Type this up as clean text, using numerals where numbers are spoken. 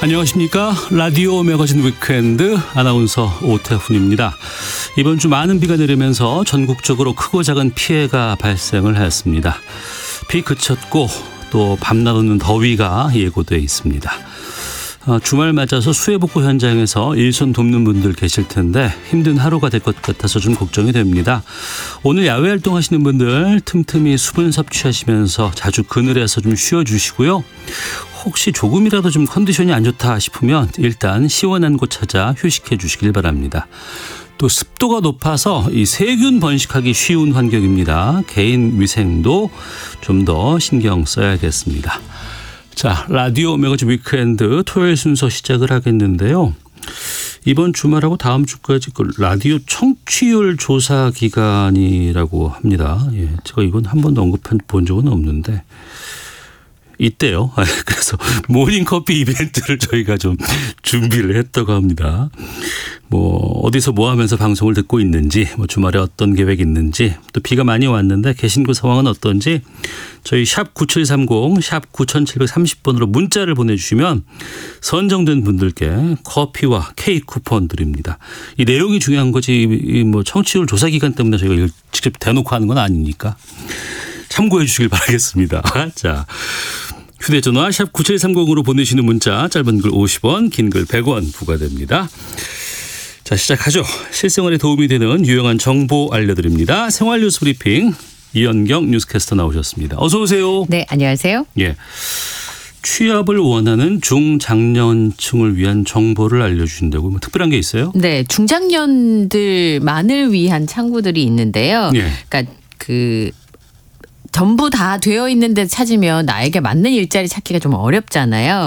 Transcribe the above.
안녕하십니까. 라디오 매거진 위크엔드 아나운서 오태훈입니다. 이번 주 많은 비가 내리면서 전국적으로 크고 작은 피해가 발생을 했습니다. 비 그쳤고 또 밤낮 없는 더위가 예고돼 있습니다. 주말 맞아서 수해복구 현장에서 일손 돕는 분들 계실 텐데 힘든 하루가 될 것 같아서 좀 걱정이 됩니다. 오늘 야외 활동하시는 분들 틈틈이 수분 섭취하시면서 자주 그늘에서 좀 쉬어주시고요. 혹시 조금이라도 좀 컨디션이 안 좋다 싶으면 일단 시원한 곳 찾아 휴식해 주시길 바랍니다. 또 습도가 높아서 이 세균 번식하기 쉬운 환경입니다. 개인 위생도 좀 더 신경 써야겠습니다. 자, 라디오 매거진 위크엔드 토요일 순서 시작을 하겠는데요. 이번 주말하고 다음 주까지 그 라디오 청취율 조사 기간이라고 합니다. 예, 제가 이건 한 번도 언급해 본 적은 없는데 있대요. 그래서 모닝커피 이벤트를 저희가 좀 준비를 했다고 합니다. 어디서 뭐 하면서 방송을 듣고 있는지, 주말에 어떤 계획이 있는지, 또 비가 많이 왔는데 계신 곳 상황은 어떤지 저희 샵 9730, 샵 9730번으로 문자를 보내주시면 선정된 분들께 커피와 케이크 쿠폰 드립니다. 이 내용이 중요한 거지 청취율 조사 기간 때문에 저희가 이걸 직접 대놓고 하는 건 아니니까 참고해 주시길 바라겠습니다. 자, 휴대전화 샵 9730으로 보내시는 문자 짧은 글 50원, 긴 글 100원 부과됩니다. 자, 시작하죠. 실생활에 도움이 되는 유용한 정보 알려드립니다. 생활뉴스 브리핑 이현경 뉴스캐스터 나오셨습니다. 어서 오세요. 네, 안녕하세요. 예, 취업을 원하는 중장년층을 위한 정보를 알려주신다고 특별한 게 있어요? 네, 중장년들만을 위한 창구들이 있는데요. 예. 그러니까 전부 다 되어 있는데 찾으면 나에게 맞는 일자리 찾기가 좀 어렵잖아요.